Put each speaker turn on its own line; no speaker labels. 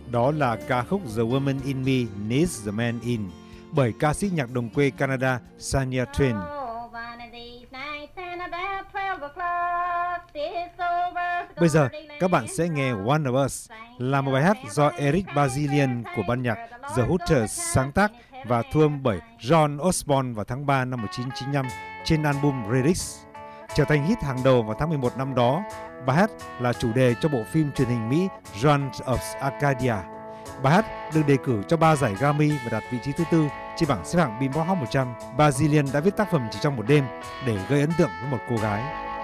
Đó là ca khúc The Woman in Me Needs the Man In bởi ca sĩ nhạc đồng quê Canada Shania Twain. Bây giờ các bạn sẽ nghe One of Us là một bài hát do Eric Bazilian của ban nhạc The Hooters sáng tác và thu âm bởi John Osborne vào tháng 3 năm 1995 trên album Lyrics. Trở thành hit hàng đầu vào tháng 11 năm đó, bài hát là chủ đề cho bộ phim truyền hình Mỹ Joan of Arcadia. Bài hát được đề cử cho 3 giải Grammy và đạt vị trí thứ 4 trên bảng xếp hạng Billboard Hot 100. Bazilian đã viết tác phẩm chỉ trong một đêm để gây ấn tượng với một cô gái.